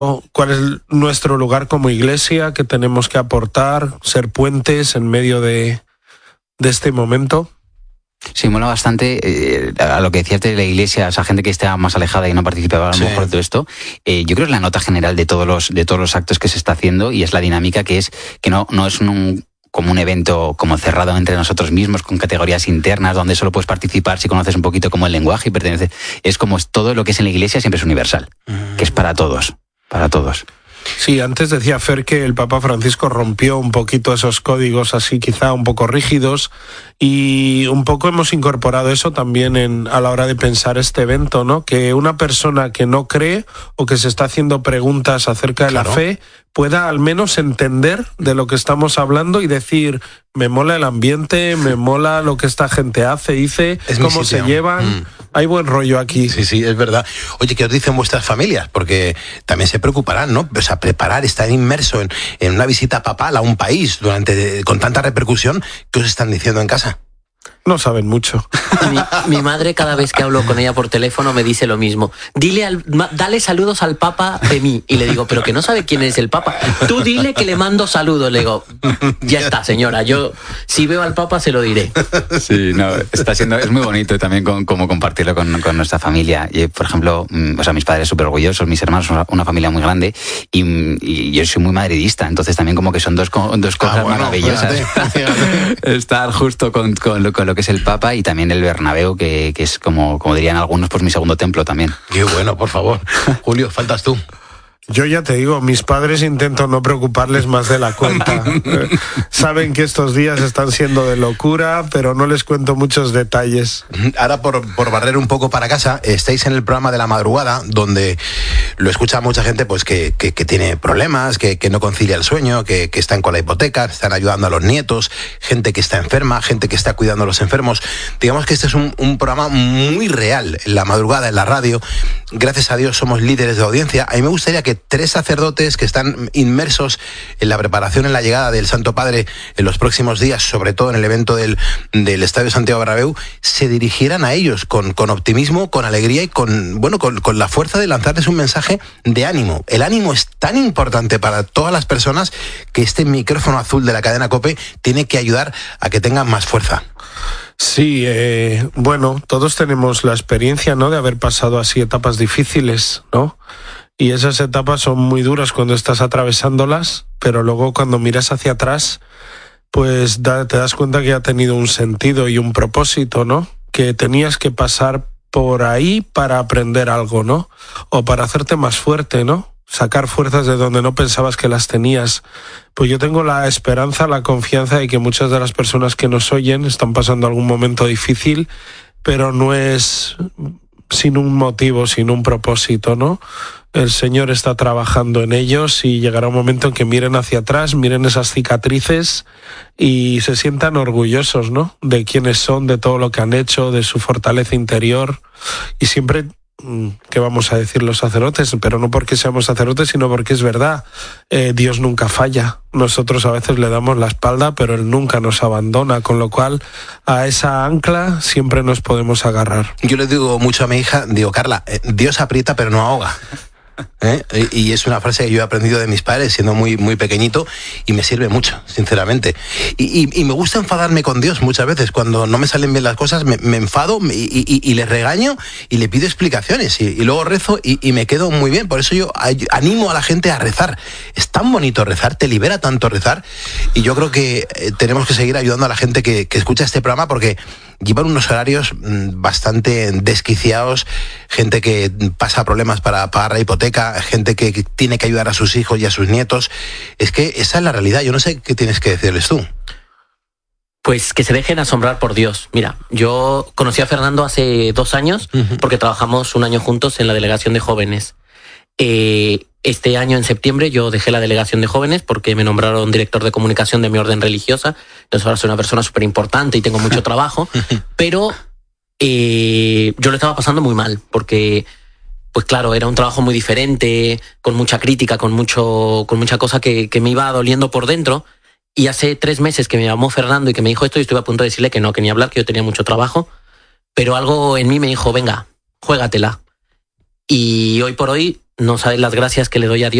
cuál es nuestro lugar como iglesia, qué tenemos que aportar, ser puentes en medio de este momento. Sí, mola bastante a lo que decías de la iglesia, esa gente que está más alejada y no participaba a lo mejor de todo esto. Yo creo que es la nota general de todos los actos que se está haciendo, y es la dinámica que no es como un evento como cerrado entre nosotros mismos, con categorías internas, donde solo puedes participar si conoces un poquito como el lenguaje y perteneces. Es como todo lo que es en la iglesia siempre es universal, que es para todos, para todos. Sí, antes decía Fer que el Papa Francisco rompió un poquito esos códigos así quizá un poco rígidos, y un poco hemos incorporado eso también a la hora de pensar este evento, ¿no? Que una persona que no cree o que se está haciendo preguntas acerca de la fe pueda al menos entender de lo que estamos hablando y decir, me mola el ambiente, me mola lo que esta gente hace, dice, cómo se llevan, hay buen rollo aquí. Sí, es verdad. Oye, ¿qué os dicen vuestras familias? Porque también se preocuparán, ¿no? O sea, preparar, estar inmerso en una visita papal a un país con tanta repercusión, ¿qué os están diciendo en casa? No saben mucho. Mi madre, cada vez que hablo con ella por teléfono, me dice lo mismo. Dale saludos al Papa de mí. Y le digo, pero que no sabe quién es el Papa. Tú dile que le mando saludos. Le digo, ya está, señora. Yo, si veo al Papa, se lo diré. Sí, no, es muy bonito también como compartirlo con nuestra familia. Y, por ejemplo, mis padres súper orgullosos, mis hermanos son una familia muy grande, y yo soy muy madridista. Entonces también como que son dos cosas maravillosas. Estar justo con lo que es el Papa, y también el Bernabéu, que es como dirían algunos, pues mi segundo templo también. Qué bueno, por favor. Julio, faltas tú. Yo ya te digo, mis padres intento no preocuparles más de la cuenta. Saben que estos días están siendo de locura, pero no les cuento muchos detalles. Ahora, por barrer un poco para casa, estáis en el programa de la madrugada, donde lo escucha mucha gente pues que tiene problemas, que no concilia el sueño, que están con la hipoteca, están ayudando a los nietos, gente que está enferma, gente que está cuidando a los enfermos. Digamos que este es un programa muy real, en la madrugada, en la radio. Gracias a Dios somos líderes de audiencia. A mí me gustaría que 3 sacerdotes que están inmersos en la preparación, en la llegada del Santo Padre en los próximos días, sobre todo en el evento del Estadio Santiago Bernabéu, se dirigieran a ellos con optimismo, con alegría y con la fuerza de lanzarles un mensaje de ánimo. El ánimo es tan importante para todas las personas que este micrófono azul de la cadena COPE tiene que ayudar a que tengan más fuerza. Sí, todos tenemos la experiencia, ¿no?, de haber pasado así etapas difíciles, ¿no? Y esas etapas son muy duras cuando estás atravesándolas, pero luego cuando miras hacia atrás, pues te das cuenta que ha tenido un sentido y un propósito, ¿no? Que tenías que pasar por ahí para aprender algo, ¿no? O para hacerte más fuerte, ¿no? Sacar fuerzas de donde no pensabas que las tenías. Pues yo tengo la esperanza, la confianza de que muchas de las personas que nos oyen están pasando algún momento difícil, pero no es sin un motivo, sin un propósito, ¿no? El Señor está trabajando en ellos, y llegará un momento en que miren hacia atrás, miren esas cicatrices y se sientan orgullosos, ¿no?, de quiénes son, de todo lo que han hecho, de su fortaleza interior. Y siempre, ¿qué vamos a decir los sacerdotes? Pero no porque seamos sacerdotes, sino porque es verdad. Dios nunca falla. Nosotros a veces le damos la espalda, pero Él nunca nos abandona, con lo cual a esa ancla siempre nos podemos agarrar. Yo le digo mucho a mi hija, digo, Carla, Dios aprieta pero no ahoga. Y es una frase que yo he aprendido de mis padres siendo muy, muy pequeñito, y me sirve mucho, sinceramente. Y me gusta enfadarme con Dios muchas veces. Cuando no me salen bien las cosas, me enfado y le regaño y le pido explicaciones, y luego rezo y me quedo muy bien. Por eso yo animo a la gente a rezar. Es tan bonito rezar, te libera tanto rezar, y yo creo que tenemos que seguir ayudando a la gente que escucha este programa, porque llevan unos horarios bastante desquiciados, gente que pasa problemas para pagar la hipoteca, gente que tiene que ayudar a sus hijos y a sus nietos. Es que esa es la realidad. Yo no sé qué tienes que decirles tú. Pues que se dejen asombrar por Dios. Mira, yo conocí a Fernando hace 2 años, porque trabajamos 1 año juntos en la delegación de jóvenes. Este año, en septiembre, yo dejé la delegación de jóvenes porque me nombraron director de comunicación de mi orden religiosa. Entonces ahora soy una persona súper importante y tengo mucho trabajo. Pero yo lo estaba pasando muy mal porque, pues claro, era un trabajo muy diferente, con mucha crítica, con mucha cosa que me iba doliendo por dentro. Y hace 3 meses que me llamó Fernando y que me dijo esto, y estuve a punto de decirle que no, que ni hablar, que yo tenía mucho trabajo. Pero algo en mí me dijo, venga, juégatela. Y hoy por hoy no sabes las gracias que le doy a Dios